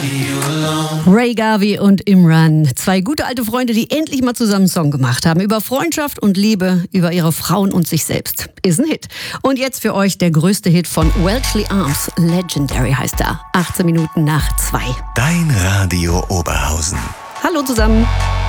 Ray Garvey und Imran, zwei gute alte Freunde, die endlich mal zusammen einen Song gemacht haben. Über Freundschaft und Liebe, über ihre Frauen und sich selbst. Ist ein Hit. Und jetzt für euch der größte Hit von Welchley Arms. Legendary heißt er. 18 Minuten nach 2. Dein Radio Oberhausen. Hallo zusammen.